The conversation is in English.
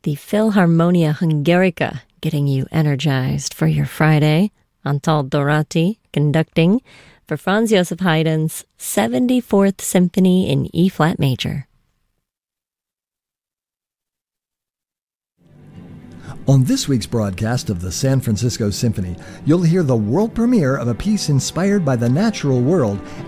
the Philharmonia Hungarica getting you energized for your Friday. Antal Dorati conducting for Franz Joseph Haydn's 74th Symphony in E-flat major. On this week's broadcast of the San Francisco Symphony, you'll hear the world premiere of a piece inspired by the natural world